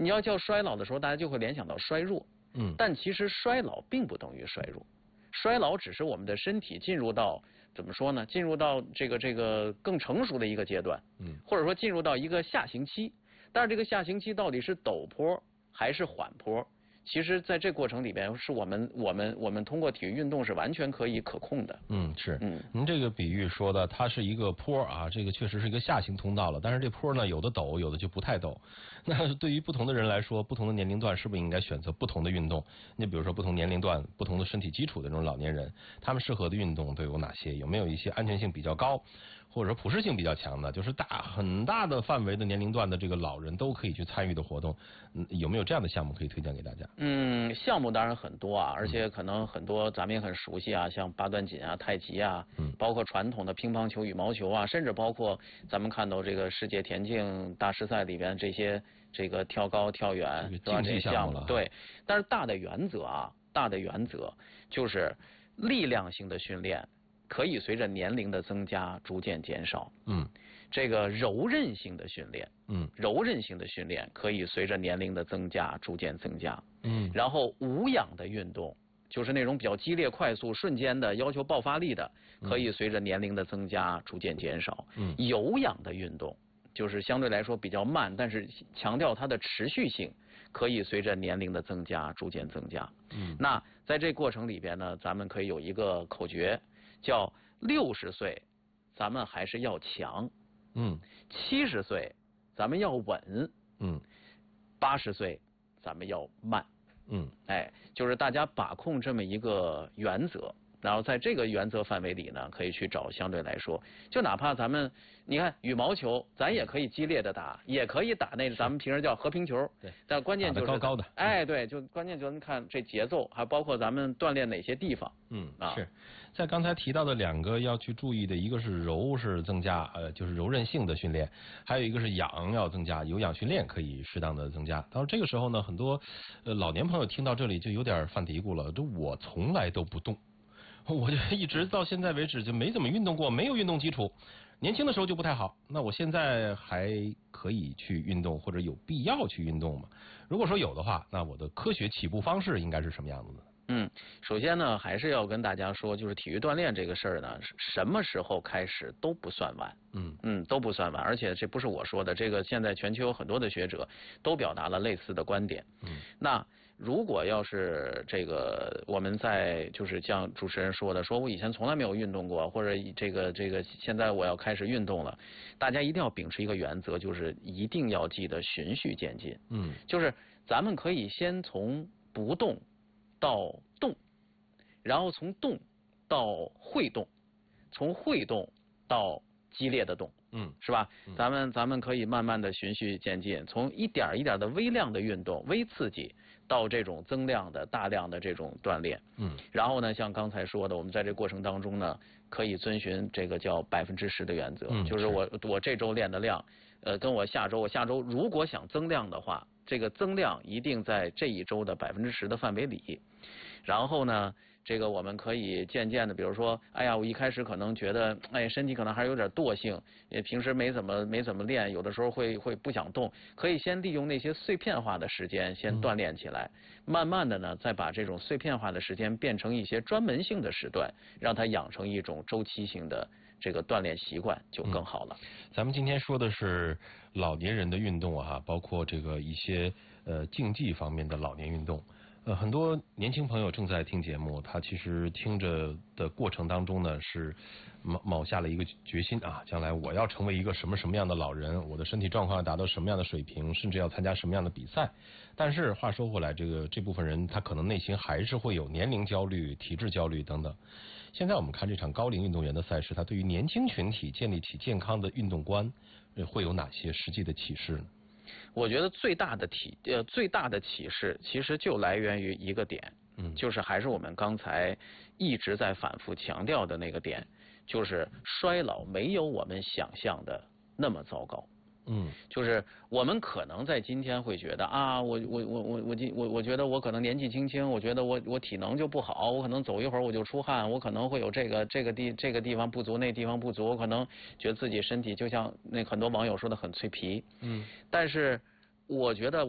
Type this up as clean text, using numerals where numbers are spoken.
你要叫衰老的时候，大家就会联想到衰弱。但其实衰老并不等于衰弱，衰老只是我们的身体进入到怎么说呢？进入到这个更成熟的一个阶段，或者说进入到一个下行期。但是这个下行期到底是陡坡还是缓坡？其实在这过程里边，是我们通过体育运动是完全可以可控的。 是。您这个比喻说的，它是一个坡啊，这个确实是一个下行通道了。但是这坡呢，有的陡，有的就不太陡。那对于不同的人来说，不同的年龄段是不是应该选择不同的运动？你比如说不同年龄段、不同的身体基础的这种老年人，他们适合的运动都有哪些？有没有一些安全性比较高，或者说普适性比较强的，就是很大的范围的年龄段的这个老人都可以去参与的活动？有没有这样的项目可以推荐给大家？ 项目当然很多啊，而且可能很多咱们也很熟悉啊，像八段锦啊、太极啊，包括传统的乒乓球、羽毛球啊，甚至包括咱们看到这个世界田径大师赛里边这些跳高、跳远是吧？这些项目对。但是大的原则就是力量性的训练可以随着年龄的增加逐渐减少。这个柔韧性的训练可以随着年龄的增加逐渐增加。然后无氧的运动，就是那种比较激烈、快速、瞬间的要求爆发力的，可以随着年龄的增加逐渐减少。有氧的运动，就是相对来说比较慢，但是强调它的持续性，可以随着年龄的增加逐渐增加。那在这过程里边呢，咱们可以有一个口诀，叫60岁咱们还是要强，70岁咱们要稳，80岁咱们要慢。就是大家把控这么一个原则，然后在这个原则范围里呢，可以去找相对来说，就哪怕咱们你看羽毛球，咱也可以激烈的打，也可以打那咱们平时叫和平球。对。但关键就是高高的。 对，就关键就是看这节奏，还包括咱们锻炼哪些地方。 是在刚才提到的2个要去注意的，一个是柔是增加就是柔韧性的训练，还有一个是氧要增加，有氧训练可以适当的增加。到这个时候呢，很多老年朋友听到这里就有点犯嘀咕了，这我从来都不动，我就一直到现在为止就没怎么运动过，没有运动基础，年轻的时候就不太好，那我现在还可以去运动，或者有必要去运动吗？如果说有的话，那我的科学起步方式应该是什么样子的？ 首先呢，还是要跟大家说，就是体育锻炼这个事儿呢，什么时候开始都不算晚。都不算晚，而且这不是我说的，这个现在全球有很多的学者都表达了类似的观点。那如果要是这个我们在就是像主持人说的，说我以前从来没有运动过，或者这个现在我要开始运动了，大家一定要秉持一个原则，就是一定要记得循序渐进。就是咱们可以先从不动到动，然后从动到会动，从会动到激烈的动，是吧？咱们可以慢慢的循序渐进，从一点一点的微量的运动、微刺激，到这种增量的、大量的这种锻炼。然后呢，像刚才说的，我们在这过程当中呢，可以遵循这个叫10%的原则，就是我这周练的量，跟我下周如果想增量的话，这个增量一定在这一周的10%的范围里。然后呢，这个我们可以渐渐的，比如说，哎呀，我一开始可能觉得，身体可能还是有点惰性，平时没怎么练，有的时候会不想动，可以先利用那些碎片化的时间先锻炼起来，慢慢的呢，再把这种碎片化的时间变成一些专门性的时段，让它养成一种周期性的这个锻炼习惯，就更好了。 咱们今天说的是老年人的运动啊，包括这个一些竞技方面的老年运动。很多年轻朋友正在听节目，他其实听着的过程当中呢，是卯下了一个决心啊，将来我要成为一个什么样的老人，我的身体状况要达到什么样的水平，甚至要参加什么样的比赛。但是话说回来，这部分人他可能内心还是会有年龄焦虑、体质焦虑等等。现在我们看这场高龄运动员的赛事，他对于年轻群体建立起健康的运动观，会有哪些实际的启示呢？ 我觉得最大的启示其实就来源于一个点，就是还是我们刚才一直在反复强调的那个点，就是衰老没有我们想象的那么糟糕。就是我们可能在今天会觉得啊，我觉得我可能年纪轻轻，我觉得我体能就不好，我可能走一会儿我就出汗，我可能会有这个地方不足，那地方不足，我可能觉得自己身体就像那很多网友说的很脆皮。但是我觉得